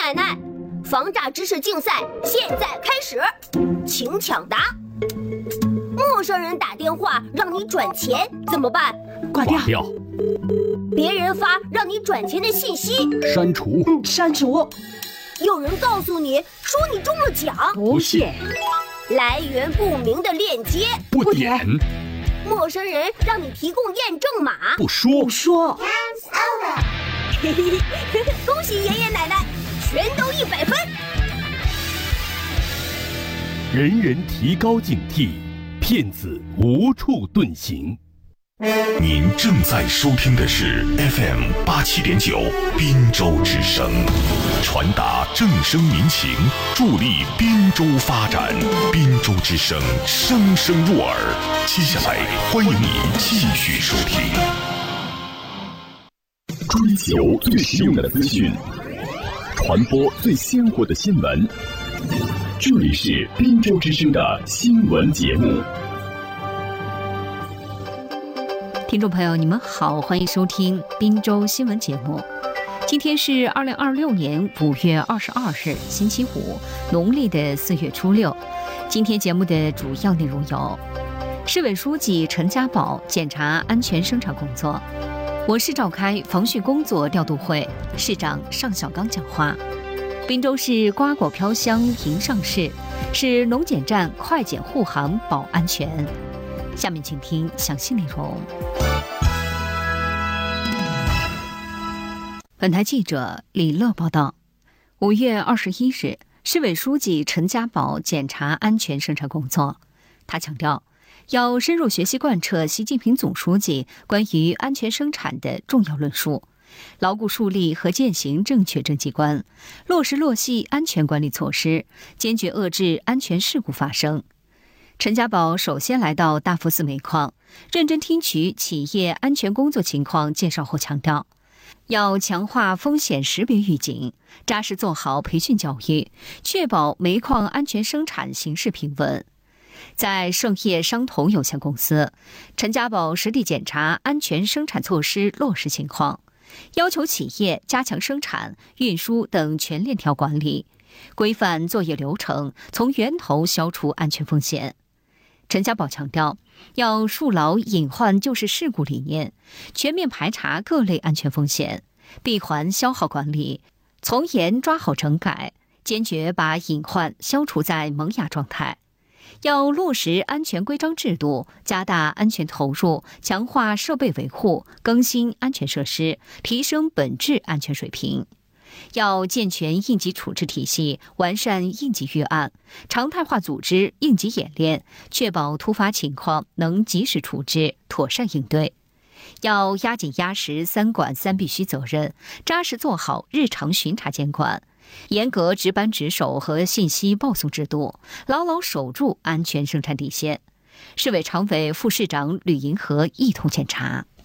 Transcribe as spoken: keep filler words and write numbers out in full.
奶奶，防诈知识竞赛现在开始，请抢答。陌生人打电话让你转钱怎么办？ 挂掉。 挂掉。 别人发让你转钱的信息， 删除。 嗯，删除。 有人告诉你说你中了奖， 不信。 来源不明的链接， 不点。 陌生人让你提供验证码， 不说。 不说。 嘿嘿嘿，恭喜爷爷奶奶，全都一百分。 人人提高警惕，骗子无处遁形。 您正在收听的是 F M 八七点九滨州之声，传达正声民情，助力滨州发展。滨州之声，声声入耳。接下来，欢迎你继续收听。追求最实用的资讯，传播最鲜活的新闻。这里是滨州之声的新闻节目。 听众朋友，你们好，欢迎收听滨州新闻节目。今天是二零二六年五月二十二日，星期五，农历的四月初六。今天节目的主要内容有：市委书记陈家宝检查安全生产工作；我市召开防汛工作调度会，市长尚小刚讲话；滨州市瓜果飘香迎上市，市农检站快检护航保安全。下面请听详细内容。本台记者李乐报道，五月二十一日，市委书记陈家宝检查安全生产工作。他强调，要深入学习贯彻习近平总书记关于安全生产的重要论述，牢固树立和践行正确政绩观，落实落细安全管理措施，坚决遏制安全事故发生。陈家宝首先来到大佛寺煤矿，认真听取企业安全工作情况介绍后强调，要强化风险识别预警，扎实做好培训教育，确保煤矿安全生产形势平稳。在盛业商铜有限公司，陈家宝实地检查安全生产措施落实情况，要求企业加强生产、运输等全链条管理，规范作业流程，从源头消除安全风险。陈家宝强调，要树牢隐患就是事故理念，全面排查各类安全风险，闭环消耗管理，从严抓好整改，坚决把隐患消除在萌芽状态。要落实安全规章制度，加大安全投入，强化设备维护，更新安全设施，提升本质安全水平。要健全应急处置体系，完善应急预案，常态化组织应急演练，确保突发情况能及时处置，妥善应对。要压紧压实三管三必须责任，扎实做好日常巡查监管，严格值班值守和信息报送制度，牢牢守住安全生产底线。市委常委、副市长吕银河一同检查。